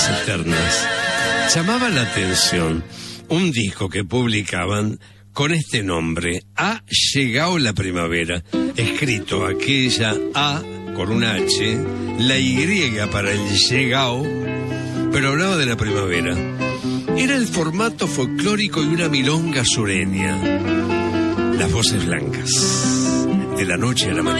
noches eternas. Llamaba la atención un disco que publicaban con este nombre: Ha llegado la primavera, escrito aquella A con una H, la Y para el llegado, pero hablaba de la primavera. Era el formato folclórico y una milonga sureña. Las voces blancas, de la noche a la mañana.